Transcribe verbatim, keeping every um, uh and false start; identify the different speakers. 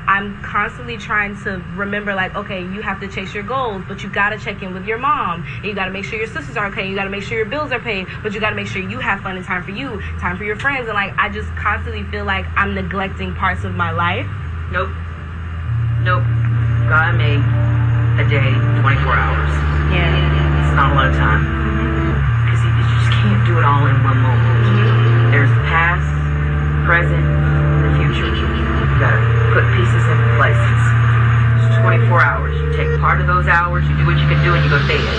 Speaker 1: I'm constantly trying to remember, like, okay, you have to chase your goals, but you got to check in with your mom. And you got to make sure your sisters are okay. You got to make sure your bills are paid, but you got to make sure you have fun and time for you, time for your friends. And, like, I just constantly feel like I'm neglecting parts of my life.
Speaker 2: Nope. Nope. God made a day twenty-four hours.
Speaker 1: Yeah.
Speaker 2: It's not a lot of time. Because you just can't do it all in one moment. Mm-hmm. There's the past, present, and the future. You gotta put pieces in places. It's twenty-four hours. You take part of those hours, you do what you can do, and you go to bed.